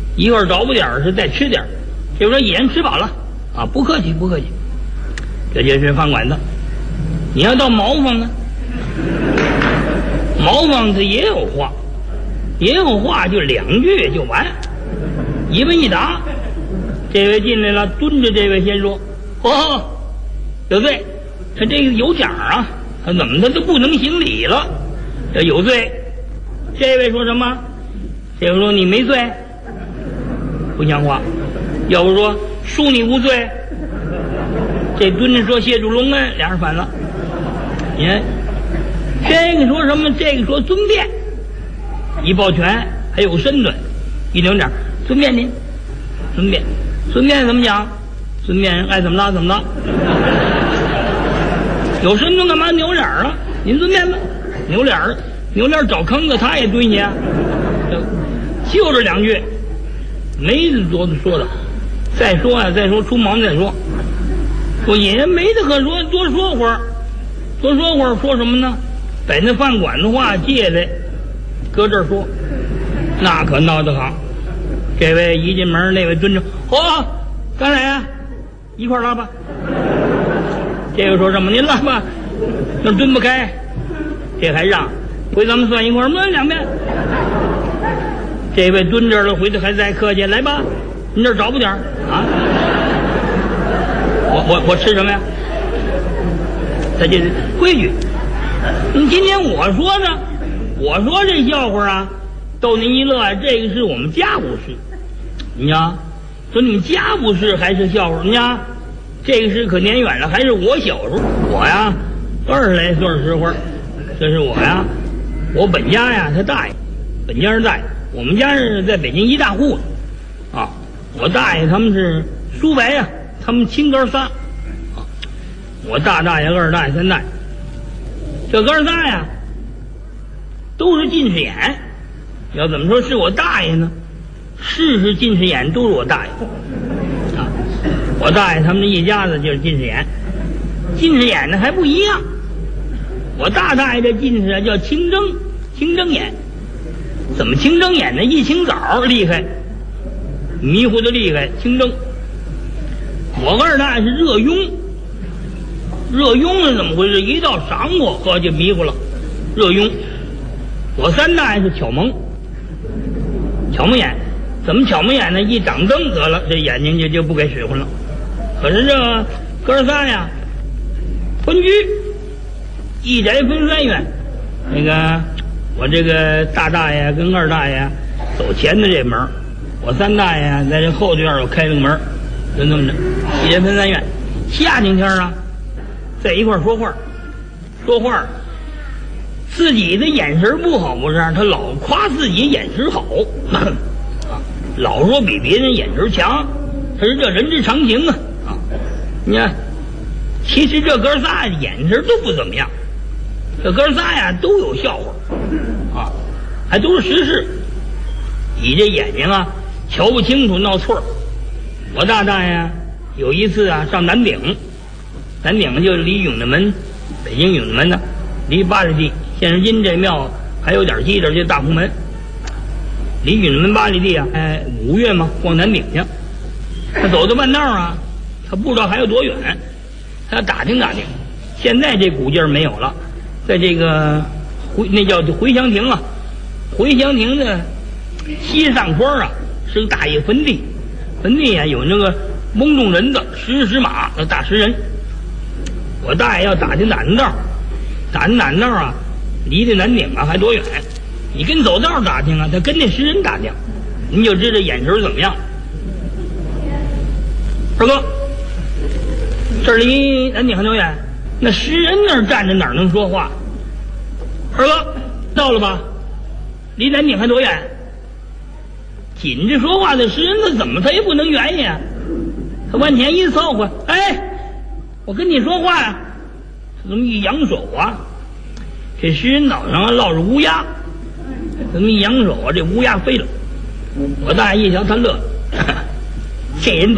一会儿找不点儿是再吃点儿。就说已然吃饱了啊，不客气不客气。这就是饭馆子。你要到茅房呢，茅房它也有话，也有话，就2句就完，一问一答。这位进来了，蹲着这位先说：“哦，有罪，他这个有奖啊，他怎么他都不能行礼了？这有罪。”这位说什么？这位说：“你没罪。”不像话。要不说恕你无罪。这蹲着说谢主隆恩，俩人反了。你看，这个说什么？这个说尊便，一抱拳还有身段，一领点尊便您，尊便，尊便怎么讲？尊便爱怎么拉怎么拉。有身段干嘛扭脸了？您尊便吧，扭脸儿，扭脸找坑子，他也对你啊。就这2句，没多说的。再说啊，再说出忙再说。说也没得可说，多说会儿，多说会儿，说什么呢？把那饭馆的话借来，搁这儿说，那可闹得好。这位一进门，那位蹲着，嚯，刚来啊，一块拉吧。这个说什么？您拉吧，那蹲不开，这还让，回咱们算一块儿，抡2遍。这位蹲这儿了，回头还再客气，来吧，您这儿找不点啊？我吃什么呀？他这规矩。今天我说呢，我说这笑话啊，逗您一乐，这个是我们家务事。你瞧，说你们家务事还是笑话？你瞧，这个事可年远了，还是我小时候。我呀，20来岁时候，这是我呀，我本家呀，他大爷，本家是大爷，我们家是在北京一大户啊。我大爷他们是叔伯呀，他们亲哥仨啊。我大大爷、二大爷、三大爷，这哥仨呀，都是近视眼。要怎么说是我大爷呢？是近视眼，都是我大爷啊。我大爷他们这一家子就是近视眼，近视眼呢还不一样。我大大爷这近视啊叫清睁眼。怎么清睁眼呢？一清早厉害，迷糊的厉害，清睁。我二大爷是热痈是怎么回事？一到晌午呵就迷糊了，热痈。我三大爷是巧蒙眼。怎么巧蒙眼呢？一掌灯得了，这眼睛就不给使唤了。可是这哥仨呀，分居，一宅分3院。那个我这个大大爷跟二大爷走前的这门，我三大爷在这后院又开了个门，就这么着，一宅分3院。夏天天啊，在一块说话，自己的眼神不好不是？他老夸自己眼神好老说比别人眼神强，他说这人之常情啊。你看，其实这哥仨眼神都不怎么样，这哥仨呀都有笑话啊，还都是实事。你这眼睛啊瞧不清楚，闹错儿。我大大爷有一次啊上南顶就离永定门，北京永定门呢，离80里，现如今这庙还有点记着，就大红门。离永定门8里地啊，5月嘛，逛南顶去。他走到半道啊，他不知道还有多远，他打听。现在这古劲儿没有了，在这个那叫回祥亭啊，回祥亭的西上坡啊是个大爷坟地啊有那个蒙众人的石马的大石人。我大爷要打听道啊，离这南顶啊还多远？你跟走道打听啊，他跟那石人打听，你就知道眼神怎么样。二哥，这儿离南顶还多远？那石人那儿站着哪能说话？二哥，到了吧？离南顶还多远？紧着说话的石人他也不能原因啊。他往前一凑合，我跟你说话呀，他这么一扬手啊，这石人脑上落着乌鸦，这么一扬手啊，这乌鸦飞了。我大爷一瞧，他乐了，这人